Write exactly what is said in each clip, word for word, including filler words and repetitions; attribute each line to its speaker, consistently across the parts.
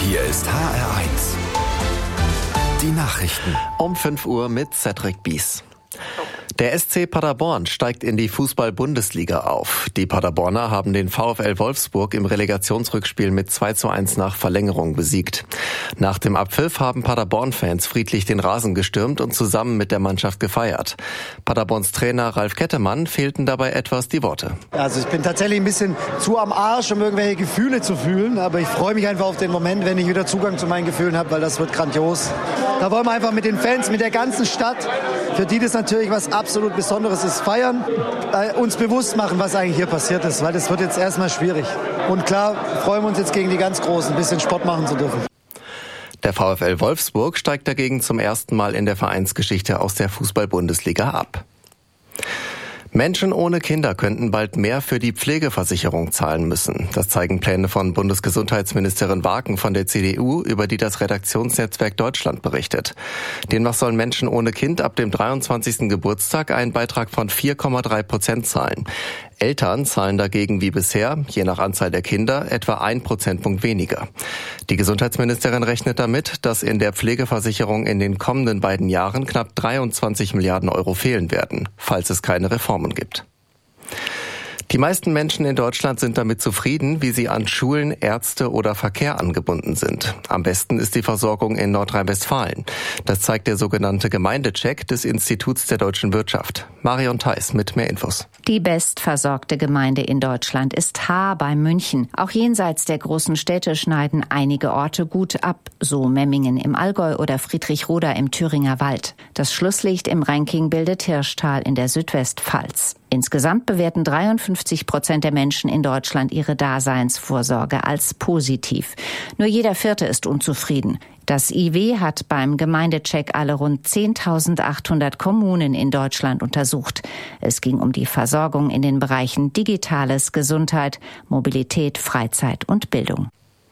Speaker 1: Hier ist H R eins. Die Nachrichten.
Speaker 2: Um fünf Uhr mit Cedric Bies. Der S C Paderborn steigt in die Fußball-Bundesliga auf. Die Paderborner haben den VfL Wolfsburg im Relegationsrückspiel mit zwei zu eins nach Verlängerung besiegt. Nach dem Abpfiff haben Paderborn-Fans friedlich den Rasen gestürmt und zusammen mit der Mannschaft gefeiert. Paderborns Trainer Ralf Kettemann fehlten dabei etwas die Worte.
Speaker 3: Also ich bin tatsächlich ein bisschen zu am Arsch, um irgendwelche Gefühle zu fühlen. Aber ich freue mich einfach auf den Moment, wenn ich wieder Zugang zu meinen Gefühlen habe, weil das wird grandios. Da wollen wir einfach mit den Fans, mit der ganzen Stadt, für die das natürlich was absolut Besonderes ist, feiern, äh, uns bewusst machen, was eigentlich hier passiert ist, weil das wird jetzt erstmal schwierig. Und klar, freuen wir uns jetzt gegen die ganz Großen, ein bisschen Sport machen zu dürfen.
Speaker 2: Der VfL Wolfsburg steigt dagegen zum ersten Mal in der Vereinsgeschichte aus der Fußball-Bundesliga ab. Menschen ohne Kinder könnten bald mehr für die Pflegeversicherung zahlen müssen. Das zeigen Pläne von Bundesgesundheitsministerin Waken von der C D U, über die das Redaktionsnetzwerk Deutschland berichtet. Demnach sollen Menschen ohne Kind ab dem dreiundzwanzigsten Geburtstag einen Beitrag von vier Komma drei Prozent zahlen. Eltern zahlen dagegen wie bisher, je nach Anzahl der Kinder, etwa ein Prozentpunkt weniger. Die Gesundheitsministerin rechnet damit, dass in der Pflegeversicherung in den kommenden beiden Jahren knapp dreiundzwanzig Milliarden Euro fehlen werden, falls es keine Reformen gibt. Die meisten Menschen in Deutschland sind damit zufrieden, wie sie an Schulen, Ärzte oder Verkehr angebunden sind. Am besten ist die Versorgung in Nordrhein-Westfalen. Das zeigt der sogenannte Gemeindecheck des Instituts der deutschen Wirtschaft. Marion Theis mit mehr Infos.
Speaker 4: Die bestversorgte Gemeinde in Deutschland ist Haar bei München. Auch jenseits der großen Städte schneiden einige Orte gut ab, so Memmingen im Allgäu oder Friedrichroda im Thüringer Wald. Das Schlusslicht im Ranking bildet Hirschtal in der Südwestpfalz. Insgesamt bewerten dreiundfünfzig Prozent der Menschen in Deutschland ihre Daseinsvorsorge als positiv. Nur jeder Vierte ist unzufrieden. Das I W hat beim Gemeindecheck alle rund zehntausendachthundert Kommunen in Deutschland untersucht. Es ging um die Versorgung in den Bereichen Digitales, Gesundheit, Mobilität, Freizeit und Bildung.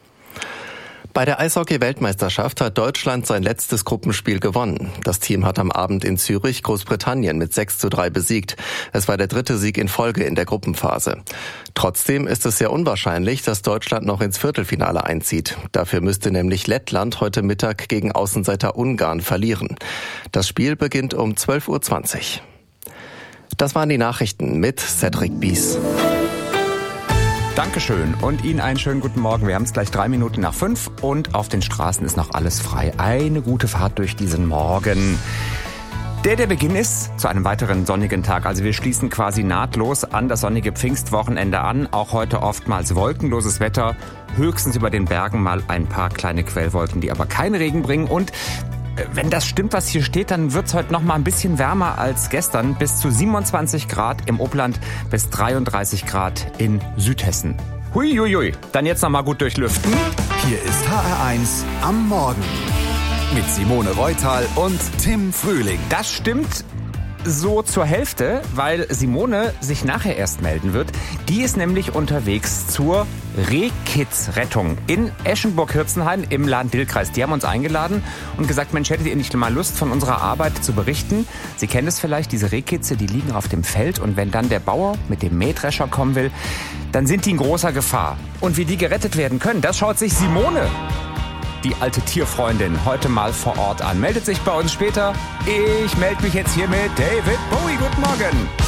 Speaker 2: Bei der Eishockey-Weltmeisterschaft hat Deutschland sein letztes Gruppenspiel gewonnen. Das Team hat am Abend in Zürich Großbritannien mit sechs zu drei besiegt. Es war der dritte Sieg in Folge in der Gruppenphase. Trotzdem ist es sehr unwahrscheinlich, dass Deutschland noch ins Viertelfinale einzieht. Dafür müsste nämlich Lettland heute Mittag gegen Außenseiter Ungarn verlieren. Das Spiel beginnt um zwölf Uhr zwanzig. Das waren die Nachrichten mit Cedric Bies.
Speaker 5: Dankeschön und Ihnen einen schönen guten Morgen. Wir haben es gleich drei Minuten nach fünf und auf den Straßen ist noch alles frei. Eine gute Fahrt durch diesen Morgen. Der der Beginn ist zu einem weiteren sonnigen Tag. Also wir schließen quasi nahtlos an das sonnige Pfingstwochenende an. Auch heute oftmals wolkenloses Wetter. Höchstens über den Bergen mal ein paar kleine Quellwolken, die aber keinen Regen bringen. Und wenn das stimmt, was hier steht, dann wird es heute noch mal ein bisschen wärmer als gestern. Bis zu siebenundzwanzig Grad im Upland, bis dreiunddreißig Grad in Südhessen. Huiuiui, dann jetzt noch mal gut durchlüften.
Speaker 1: Hier ist H R eins am Morgen mit Simone Reutal und Tim Frühling.
Speaker 5: Das stimmt so zur Hälfte, weil Simone sich nachher erst melden wird. Die ist nämlich unterwegs zur Rehkitzrettung in Eschenburg-Hirzenhain im Lahn-Dill-Kreis. Die haben uns eingeladen und gesagt, Mensch, hättet ihr nicht mal Lust, von unserer Arbeit zu berichten? Sie kennen es vielleicht, diese Rehkitze, die liegen auf dem Feld und wenn dann der Bauer mit dem Mähdrescher kommen will, dann sind die in großer Gefahr. Und wie die gerettet werden können, das schaut sich Simone, die alte Tierfreundin, heute mal vor Ort an. Meldet sich bei uns später. Ich melde mich jetzt hier mit David Bowie. Guten Morgen.